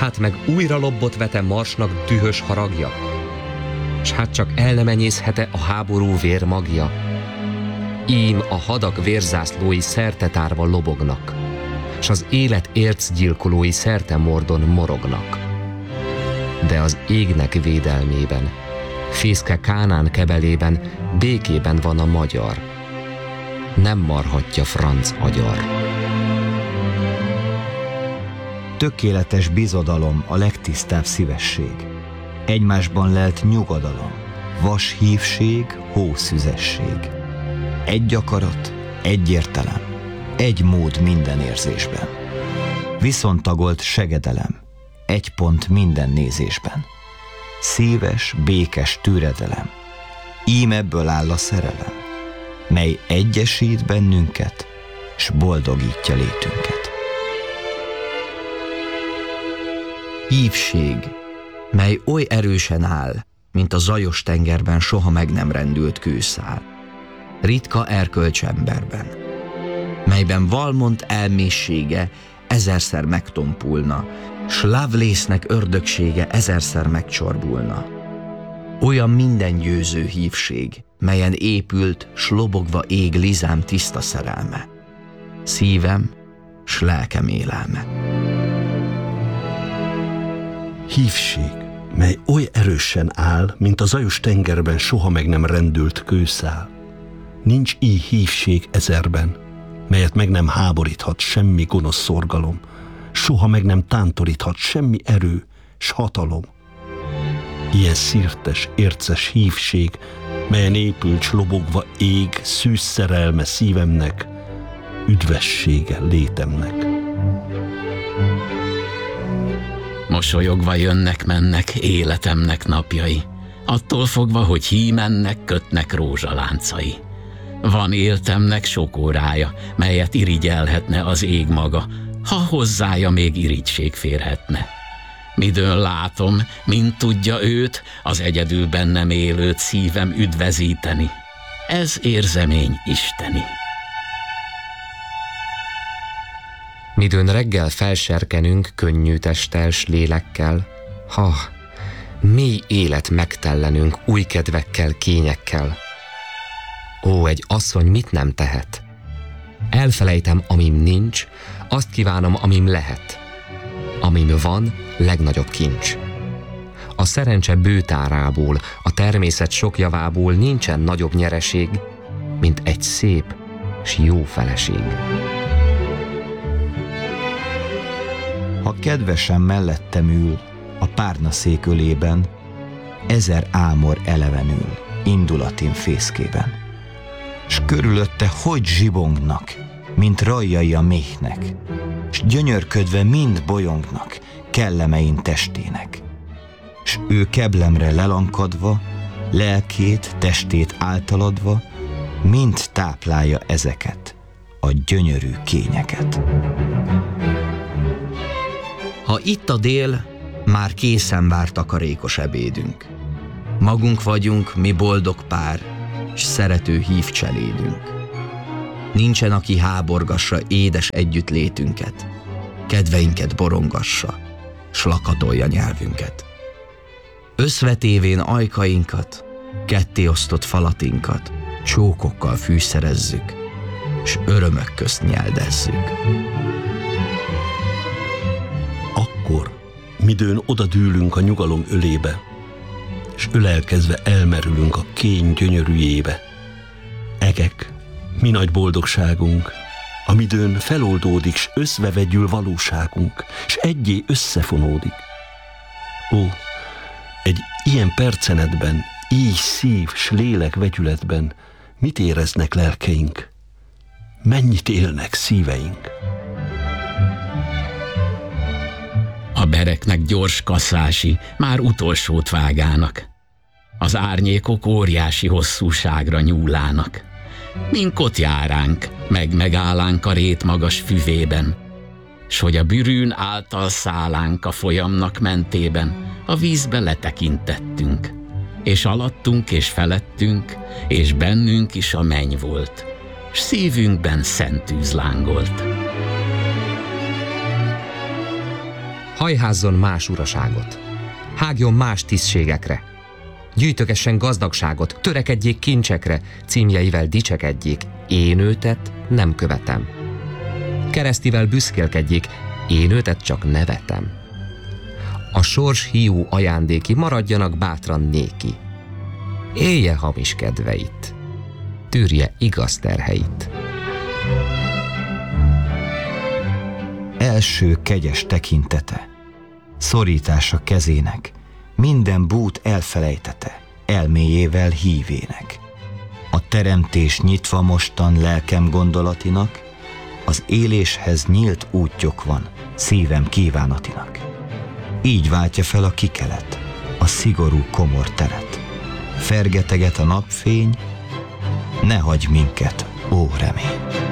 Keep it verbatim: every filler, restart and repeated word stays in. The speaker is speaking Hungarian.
hát meg újra lobbot vete Marsnak dühös haragja? S hát csak el nem enyészhet-e a háború vérmagja? Ím a hadak vérzászlói szertetárva lobognak, s az élet ércgyilkolói szerte Mordon morognak. De az égnek védelmében, fészke Kánán kebelében békében van a magyar. Nem marhatja franc agyar. Tökéletes bizodalom a legtisztább szívesség. Egymásban lelt nyugodalom, vas hívség, hószüzesség. Egy akarat, egy értelem, egy mód minden érzésben. Viszontagolt segedelem, egy pont minden nézésben. Szíves, békes türedelem, ím ebből áll a szerelem, mely egyesít bennünket, s boldogítja létünket. Hívség, mely oly erősen áll, mint a zajos tengerben soha meg nem rendült kőszál. Ritka erkölcsemberben, melyben Valmont elmészsége ezerszer megtompulna, s Lovelace-nek ördögsége ezerszer megcsorbulna. Olyan mindengyőző hívség, melyen épült, s lobogva ég Lizám tiszta szerelme, szívem s lelkem élelme. Hívség, mely oly erősen áll, mint a zajos tengerben soha meg nem rendült kőszál. Nincs így hívség ezerben, melyet meg nem háboríthat semmi gonosz szorgalom, soha meg nem tántoríthat semmi erő s hatalom. Ilyen szirtes, érces hívség, melyen épült s lobogva ég szűz szerelme szívemnek, üdvessége létemnek. Mosolyogva jönnek-mennek életemnek napjai, attól fogva, hogy hímennek kötnek rózsaláncai. Van éltemnek sok órája, melyet irigyelhetne az ég maga, ha hozzája még irigység férhetne. Midőn látom, mint tudja őt, az egyedül bennem élőt szívem üdvözíteni. Ez érzemény isteni. Midőn reggel felserkenünk könnyű testtel s lélekkel, ha, mély élet megtellenünk új kedvekkel, kényekkel. Ó, egy asszony mit nem tehet? Elfelejtem, amim nincs, azt kívánom, amim lehet. Amim van, legnagyobb kincs. A szerencse bőtárából, a természet sok javából nincsen nagyobb nyereség, mint egy szép s jó feleség. Ha kedvesen mellettem ül, a párnaszék ölében, ezer ámor elevenül, indulatin fészkében. S körülötte hogy zsibongnak, mint rajjai a méhnek, s gyönyörködve mind bolyongnak, kellemein testének. S ő keblemre lelankadva, lelkét, testét általadva, mind táplálja ezeket, a gyönyörű kényeket. Ha itt a dél, már készen vár takarékos ebédünk. Magunk vagyunk, mi boldog pár, s szerető hívcselédünk. Nincsen, aki háborgassa édes együttlétünket, kedveinket borongassa, s lakatolja nyelvünket. Összvetévén ajkainkat, kettéosztott falatinkat csókokkal fűszerezzük, s örömök közt nyeldezzük. Akkor, midőn odadűlünk a nyugalom ölébe, s ölelkezve elmerülünk a kény gyönyörűjébe. Egek, mi nagy boldogságunk, amidőn feloldódik, s összvevegyül valóságunk, s egyé összefonódik. Ó, egy ilyen percenetben, így szív s lélek vegyületben mit éreznek lelkeink? Mennyit élnek szíveink? A bereknek gyors kaszási, már utolsót vágának. Az árnyékok óriási hosszúságra nyúlának. Minkot járánk, meg megállánk a rét magas füvében, s hogy a bűrűn által szállánk a folyamnak mentében, a vízbe letekintettünk, és alattunk és felettünk, és bennünk is a menny volt, s szívünkben szent tűz lángolt. hajházzon más uraságot, hágjon más tisztségekre, gyűjtögessen gazdagságot, törekedjék kincsekre, címjeivel dicsekedjék, én őtet nem követem. Keresztivel büszkélkedjék, én őtet csak nevetem. A sors hiú ajándéki maradjanak bátran néki. Élje hamis kedveit, tűrje igaz terheit. Első kegyes tekintete, szorítása kezének, minden bút elfelejtete, elméjével hívének. A teremtés nyitva mostan lelkem gondolatinak, az éléshez nyílt útjog van szívem kívánatinak. Így váltja fel a kikelet, a szigorú komor teret. Fergeteget a napfény, ne hagyj minket, ó remény!